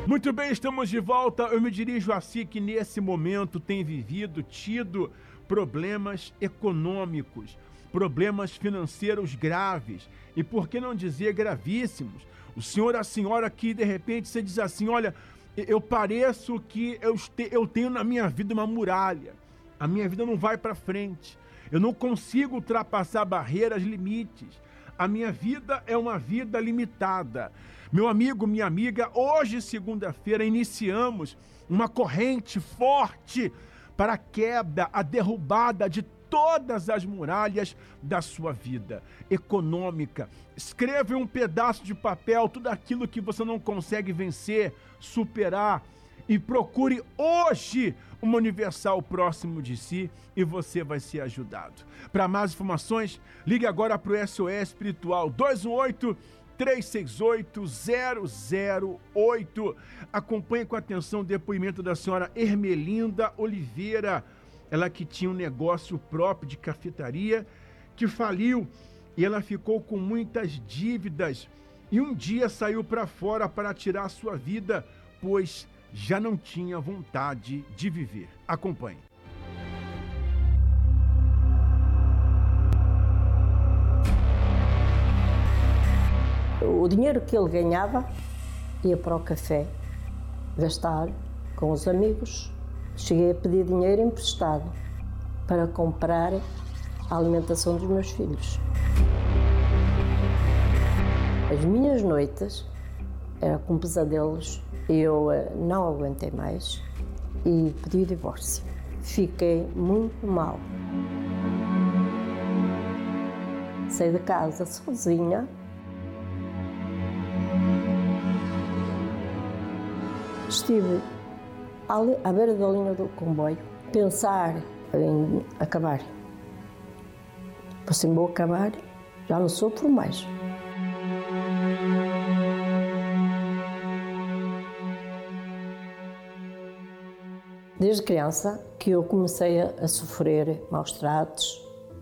Muito bem, estamos de volta. Eu me dirijo a si que nesse momento tem tido problemas econômicos, problemas financeiros graves e, por que não dizer, gravíssimos. O senhor, a senhora que de repente você diz assim, olha, eu pareço que eu tenho na minha vida uma muralha, a minha vida não vai para frente, eu não consigo ultrapassar barreiras, limites. A minha vida é uma vida limitada. Meu amigo, minha amiga, hoje, segunda-feira, iniciamos uma corrente forte para a queda, a derrubada de todas as muralhas da sua vida econômica. Escreva em um pedaço de papel tudo aquilo que você não consegue vencer, superar, e procure hoje uma Universal próximo de si e você vai ser ajudado. Para mais informações, ligue agora para o SOS Espiritual 218-368-008. Acompanhe com atenção o depoimento da senhora Ermelinda Oliveira, ela que tinha um negócio próprio de cafetaria que faliu e ela ficou com muitas dívidas e um dia saiu para fora para tirar a sua vida, pois já não tinha vontade de viver. Acompanhe. O dinheiro que ele ganhava ia para o café, gastar com os amigos. Cheguei a pedir dinheiro emprestado para comprar a alimentação dos meus filhos. As minhas noites eram com pesadelos. Eu não aguentei mais e pedi o divórcio. Fiquei muito mal. Saí de casa sozinha. Estive ali à beira da linha do comboio, pensar em acabar. Assim, vou acabar, já não sofro mais. Desde criança que eu comecei a sofrer maus tratos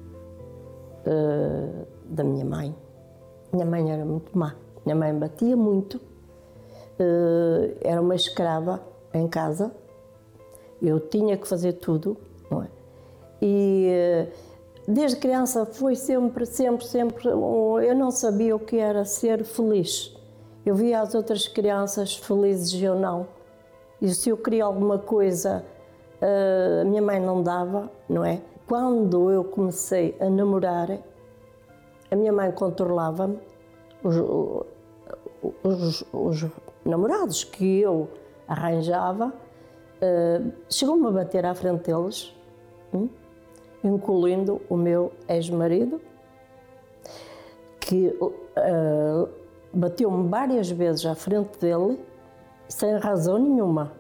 da minha mãe. Minha mãe era muito má. Minha mãe batia muito, era uma escrava em casa. Eu tinha que fazer tudo, não é? E desde criança foi sempre, eu não sabia o que era ser feliz. Eu via as outras crianças felizes e eu não. E se eu queria alguma coisa, a minha mãe não dava, não é? Quando eu comecei a namorar, a minha mãe controlava-me, os namorados que eu arranjava, chegou-me a bater à frente deles, incluindo o meu ex-marido, que bateu-me várias vezes à frente dele, sem razão nenhuma.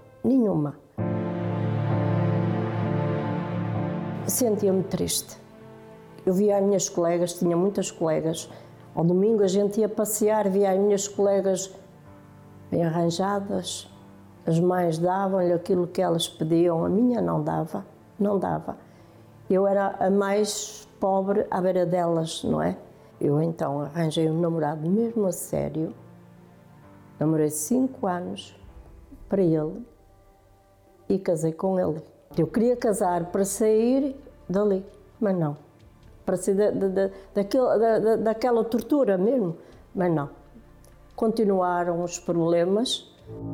Sentia-me triste. Eu via as minhas colegas, tinha muitas colegas. Ao domingo a gente ia passear, via as minhas colegas bem arranjadas. As mães davam-lhe aquilo que elas pediam, a minha não dava. Eu era a mais pobre à beira delas, não é? Eu então arranjei um namorado mesmo a sério. Namorei 5 anos para ele e casei com ele. Eu queria casar para sair dali, mas não. Para sair daquela tortura mesmo, mas não. Continuaram os problemas.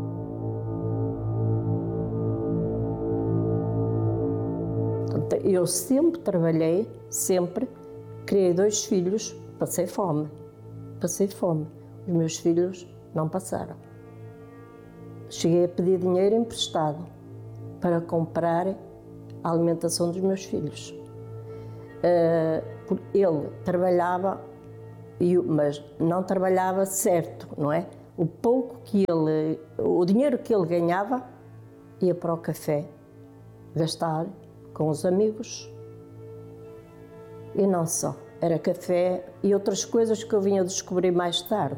Eu sempre trabalhei, criei 2 filhos, passei fome. Os meus filhos não passaram. Cheguei a pedir dinheiro emprestado para comprar a alimentação dos meus filhos. Ele trabalhava, mas não trabalhava certo, não é? O dinheiro que ele ganhava ia para o café, gastar com os amigos. E não só, era café e outras coisas que eu vinha descobrir mais tarde.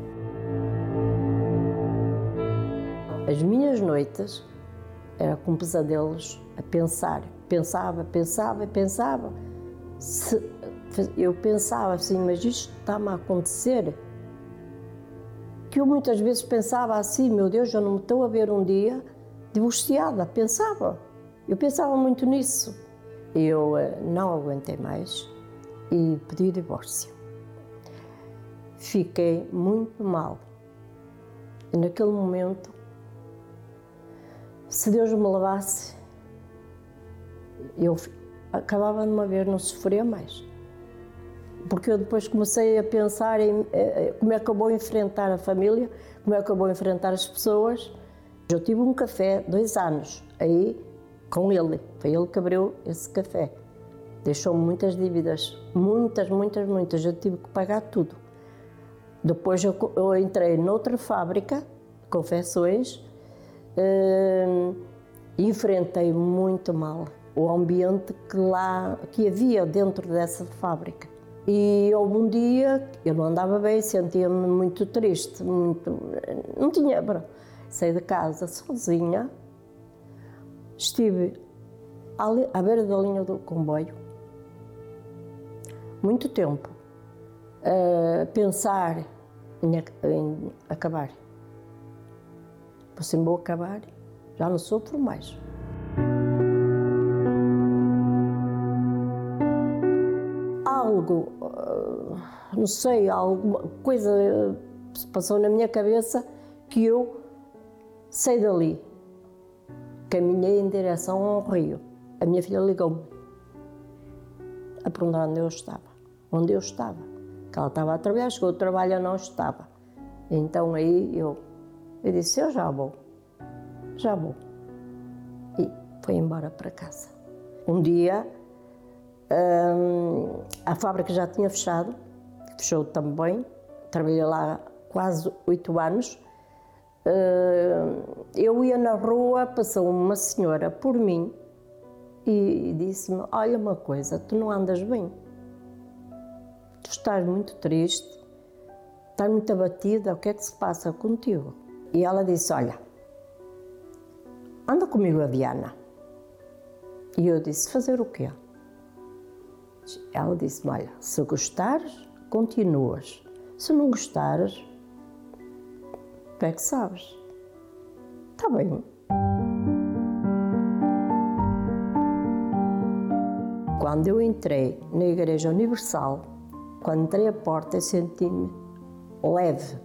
As minhas noites eram com pesadelos a pensar. Pensava. Eu pensava assim, mas isto está-me a acontecer. Porque eu muitas vezes pensava assim, meu Deus, eu não me estou a ver um dia divorciada, eu pensava muito nisso. Eu não aguentei mais e pedi o divórcio. Fiquei muito mal. E naquele momento, se Deus me levasse, eu acabava de uma vez, não sofria mais. Porque eu depois comecei a pensar em como é que eu vou enfrentar a família, como é que eu vou enfrentar as pessoas. Eu tive um café 2 anos, aí com ele, foi ele que abriu esse café. Deixou-me muitas dívidas, muitas, eu tive que pagar tudo. Depois eu entrei noutra fábrica, confecções, e enfrentei muito mal o ambiente que havia dentro dessa fábrica. E houve um dia, eu não andava bem, sentia-me muito triste, não tinha. Saí de casa sozinha, estive ali, à beira da linha do comboio, muito tempo, a pensar em acabar. Assim, vou acabar, já não sofro mais. Algo, não sei, alguma coisa se passou na minha cabeça que eu saí dali. Caminhei em direção ao rio. A minha filha ligou-me a perguntar onde eu estava. Que ela estava a trabalhar, chegou do trabalho, eu não estava. Então aí eu disse, eu já vou. E fui embora para casa. Um dia, a fábrica já tinha fechado, fechou também, trabalhei lá quase 8 anos. Eu ia na rua, passou uma senhora por mim e disse-me, olha uma coisa, tu não andas bem, tu estás muito triste, estás muito abatida, o que é que se passa contigo? E ela disse, olha, anda comigo a Viana. E eu disse, fazer o quê? Ela disse-me, olha, se gostares, continuas, se não gostares, tu é que sabes. Está bem. Quando eu entrei na Igreja Universal, quando entrei à porta, eu senti-me leve.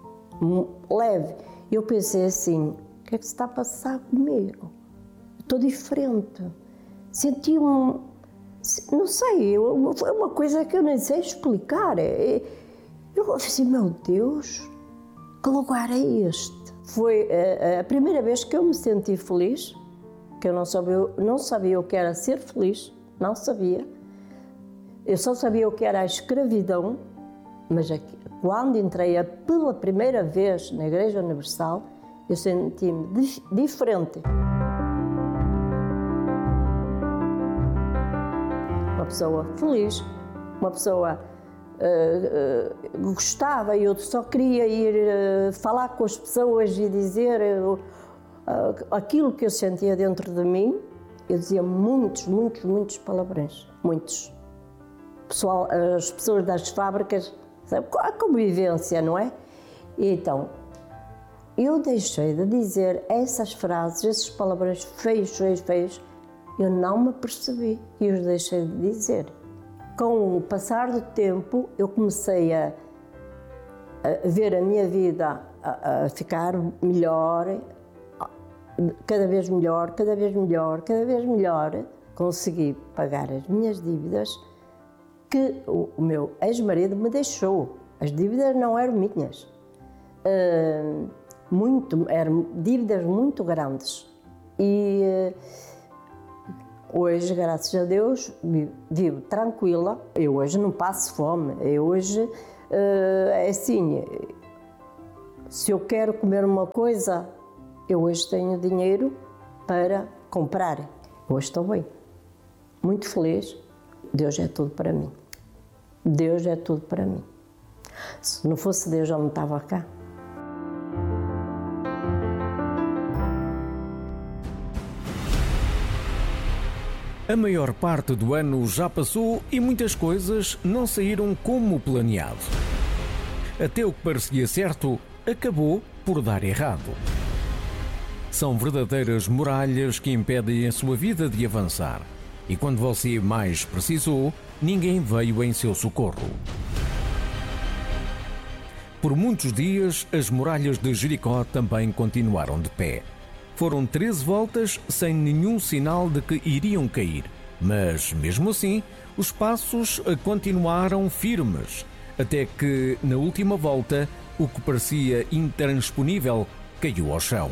Eu pensei assim, o que é que se está a passar comigo? Estou diferente. Senti não sei, foi uma coisa que eu nem sei explicar. Eu pensei, meu Deus, que lugar é este? Foi a primeira vez que eu me senti feliz, que eu não sabia o que era ser feliz, não sabia. Eu só sabia o que era a escravidão, mas quando entrei pela primeira vez na Igreja Universal, eu senti-me diferente. Uma pessoa feliz, uma pessoa gostava, e eu só queria ir falar com as pessoas e dizer aquilo que eu sentia dentro de mim. Eu dizia muitos palavrões, muitos. As pessoas das fábricas, a convivência, não é? E então, eu deixei de dizer essas frases, esses palavrões feios, eu não me percebi e os deixei de dizer. Com o passar do tempo, eu comecei a ver a minha vida a ficar melhor, cada vez melhor. Consegui pagar as minhas dívidas que o meu ex-marido me deixou. As dívidas não eram minhas. Eram dívidas muito grandes. E hoje, graças a Deus, vivo tranquila. Eu hoje não passo fome. Eu hoje, é assim, se eu quero comer uma coisa, eu hoje tenho dinheiro para comprar. Hoje estou bem, muito feliz. Deus é tudo para mim. Deus é tudo para mim. Se não fosse Deus, eu não estava cá. A maior parte do ano já passou e muitas coisas não saíram como planeado. Até o que parecia certo acabou por dar errado. São verdadeiras muralhas que impedem a sua vida de avançar. E quando você mais precisou, ninguém veio em seu socorro. Por muitos dias, as muralhas de Jericó também continuaram de pé. Foram 13 voltas sem nenhum sinal de que iriam cair. Mas, mesmo assim, os passos continuaram firmes, até que, na última volta, o que parecia intransponível caiu ao chão.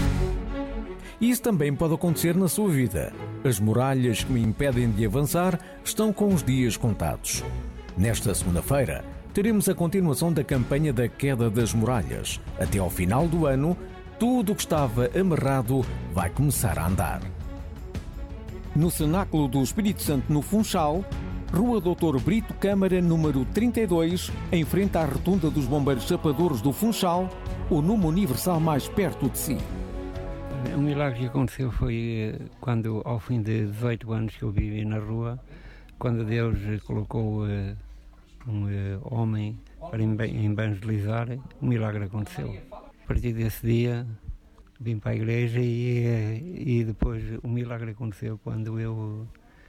Isso também pode acontecer na sua vida. As muralhas que me impedem de avançar estão com os dias contados. Nesta segunda-feira, teremos a continuação da campanha da queda das muralhas. Até ao final do ano, tudo o que estava amarrado vai começar a andar. No Cenáculo do Espírito Santo, no Funchal, Rua Doutor Brito Câmara, número 32, em frente à rotunda dos Bombeiros Chapadores do Funchal, o número universal mais perto de si. O milagre que aconteceu foi quando, ao fim de 18 anos que eu vivi na rua, quando Deus colocou um homem para evangelizar, o milagre aconteceu. A partir desse dia vim para a igreja e depois o milagre aconteceu quando eu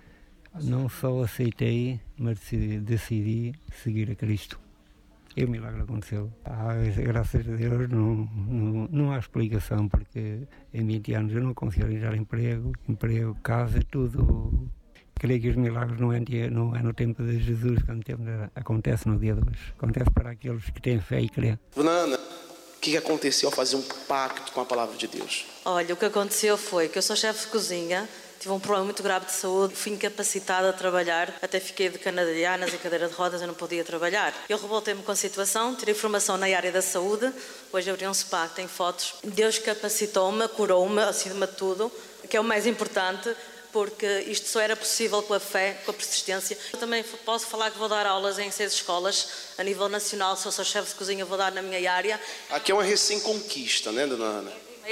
não só aceitei, mas decidi seguir a Cristo. E o milagre aconteceu. Graças a Deus não há explicação, porque em 20 anos eu não consigo arranjar emprego, casa, tudo. Creio que os milagres não é no tempo de Jesus, quando acontece no dia de hoje. Acontece para aqueles que têm fé e creem. Dona Ana, o que aconteceu ao fazer um pacto com a palavra de Deus? Olha, o que aconteceu foi que eu sou chefe de cozinha, tive um problema muito grave de saúde, fui incapacitada a trabalhar, até fiquei de canadaianas e cadeira de rodas, eu não podia trabalhar. Eu revoltei-me com a situação, tirei formação na área da saúde, hoje abri um SPA que tem fotos. Deus capacitou-me, curou-me, acima de tudo, que é o mais importante, porque isto só era possível com a fé, com a persistência. Eu também posso falar que vou dar aulas em 6 escolas, a nível nacional, se eu sou chefe de cozinha, vou dar na minha área. Aqui é uma recém-conquista, né, Dona Ana?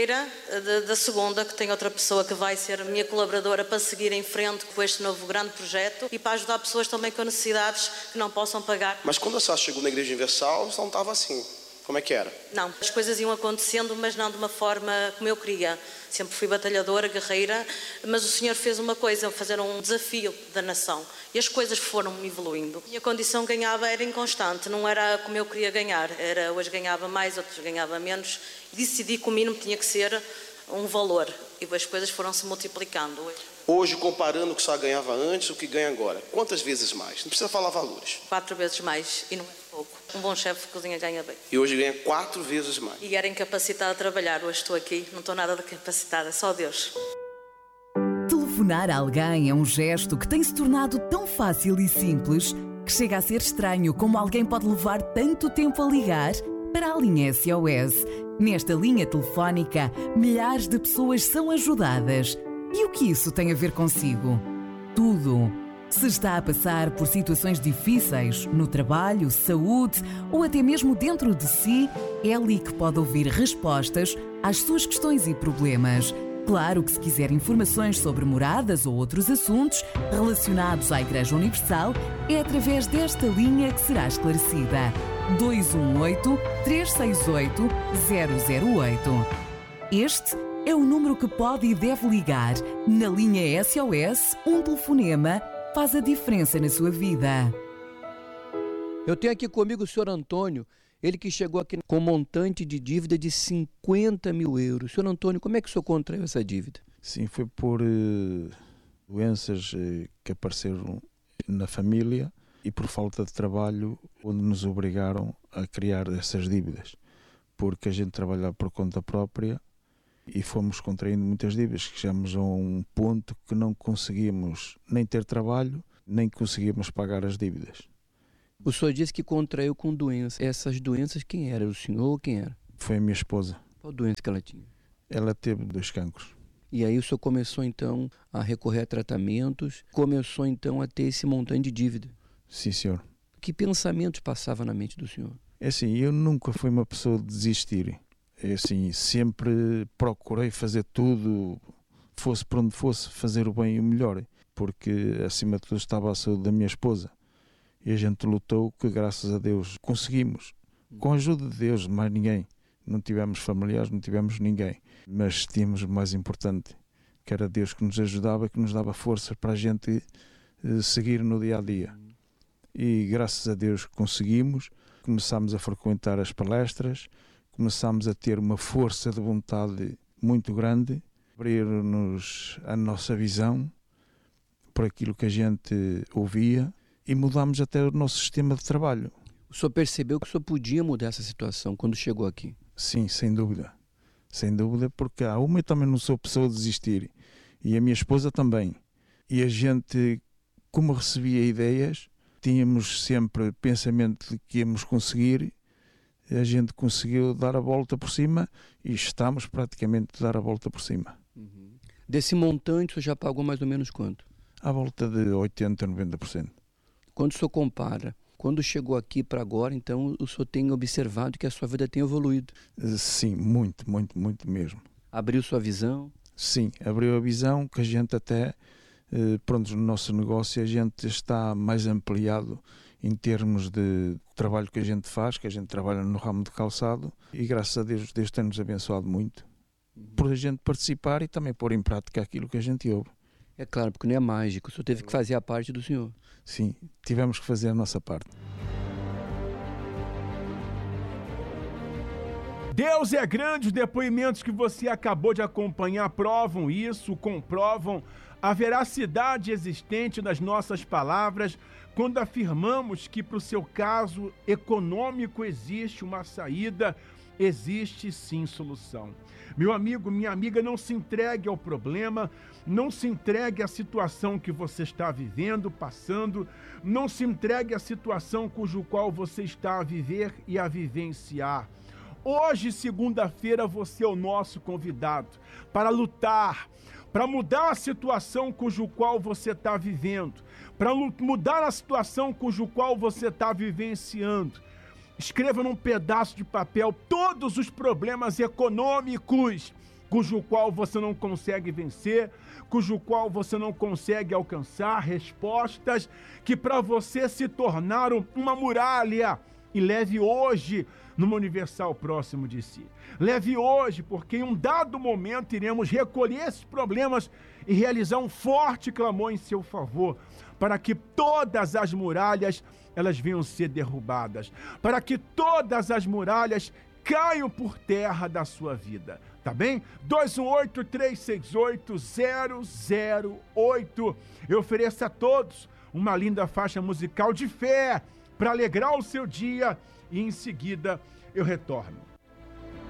Da segunda, que tem outra pessoa que vai ser a minha colaboradora para seguir em frente com este novo grande projeto e para ajudar pessoas também com necessidades que não possam pagar. Mas quando a senhora chegou na Igreja Universal, não estava assim. Como é que era? Não, as coisas iam acontecendo, mas não de uma forma como eu queria. Sempre fui batalhadora, guerreira, mas o Senhor fez uma coisa, fazer um desafio da nação. E as coisas foram evoluindo. E a condição que ganhava era inconstante, não era como eu queria ganhar. Hoje ganhava mais, outros ganhava menos. E decidi que o mínimo tinha que ser um valor. E as coisas foram-se multiplicando. Hoje, comparando o que a senhora ganhava antes, o que ganha agora, quantas vezes mais? Não precisa falar valores. 4 vezes mais, e não é pouco. Um bom chefe de cozinha ganha bem. E hoje ganha 4 vezes mais. E era incapacitada a trabalhar, hoje estou aqui, não estou nada de capacitada, só Deus. Telefonar a alguém é um gesto que tem se tornado tão fácil e simples que chega a ser estranho como alguém pode levar tanto tempo a ligar para a linha SOS. Nesta linha telefónica, milhares de pessoas são ajudadas. E o que isso tem a ver consigo? Tudo. Se está a passar por situações difíceis, no trabalho, saúde ou até mesmo dentro de si, é ali que pode ouvir respostas às suas questões e problemas. Claro que se quiser informações sobre moradas ou outros assuntos relacionados à Igreja Universal, é através desta linha que será esclarecida. 218-368-008. Este é o número que pode e deve ligar. Na linha SOS, um telefonema faz a diferença na sua vida. Eu tenho aqui comigo o senhor Antônio, ele que chegou aqui com um montante de dívida de 50 mil euros. Senhor Antônio, como é que o senhor contraiu essa dívida? Sim, foi por doenças que apareceram na família e por falta de trabalho, onde nos obrigaram a criar essas dívidas, porque a gente trabalhava por conta própria e fomos contraindo muitas dívidas, que chegamos a um ponto que não conseguíamos nem ter trabalho, nem conseguíamos pagar as dívidas. O senhor disse que contraiu com doença. Essas doenças, quem era? O senhor ou quem era? Foi a minha esposa. Qual doença que ela tinha? Ela teve 2 cancros. E aí o senhor começou então a recorrer a tratamentos, começou então a ter esse montante de dívida. Sim, senhor. Que pensamentos passavam na mente do senhor? É assim, eu nunca fui uma pessoa de desistir. É assim, sempre procurei fazer tudo, fosse por onde fosse, fazer o bem e o melhor, porque acima de tudo estava a saúde da minha esposa. E a gente lutou, que graças a Deus conseguimos, com a ajuda de Deus, mais ninguém. Não tivemos familiares, não tivemos ninguém. Mas tínhamos o mais importante, que era Deus que nos ajudava, que nos dava força para a gente seguir no dia a dia. E graças a Deus conseguimos, começámos a frequentar as palestras, começámos a ter uma força de vontade muito grande, abrir-nos a nossa visão por aquilo que a gente ouvia e mudámos até o nosso sistema de trabalho. O senhor percebeu que o senhor podia mudar essa situação quando chegou aqui? Sim, sem dúvida. Sem dúvida, porque eu também não sou pessoa de desistir. E a minha esposa também. E a gente, como recebia ideias, tínhamos sempre pensamento de que íamos conseguir. A gente conseguiu dar a volta por cima e estamos praticamente a dar a volta por cima. Desse montante, o senhor já pagou mais ou menos quanto? À volta de 80% a 90%. Quando o senhor compara, quando chegou aqui para agora, então o senhor tem observado que a sua vida tem evoluído? Sim, muito, muito, muito mesmo. Abriu sua visão? Sim, abriu a visão que a gente até, pronto, no nosso negócio a gente está mais ampliado em termos de trabalho que a gente faz, que a gente trabalha no ramo de calçado e graças a Deus, Deus tem-nos abençoado muito por a gente participar e também pôr em prática aquilo que a gente ouve. É claro, porque não é mágico, o senhor teve que fazer a parte do senhor. Sim, tivemos que fazer a nossa parte. Deus é grande, os depoimentos que você acabou de acompanhar provam isso, comprovam a veracidade existente das nossas palavras quando afirmamos que para o seu caso econômico existe uma saída, existe sim solução. Meu amigo, minha amiga, não se entregue ao problema, não se entregue à situação que você está vivendo, passando, não se entregue à situação cujo qual você está a viver e a vivenciar. Hoje, segunda-feira, você é o nosso convidado para lutar, para mudar a situação cujo qual você está vivendo, para mudar a situação cujo qual você está vivenciando. Escreva num pedaço de papel todos os problemas econômicos cujo qual você não consegue vencer, cujo qual você não consegue alcançar, respostas que para você se tornaram uma muralha. E leve hoje numa universal próximo de si. Leve hoje, porque em um dado momento iremos recolher esses problemas e realizar um forte clamor em seu favor, para que todas as muralhas elas venham ser derrubadas, para que todas as muralhas caiam por terra da sua vida, tá bem? 218-368-008. Eu ofereço a todos uma linda faixa musical de fé para alegrar o seu dia e em seguida eu retorno.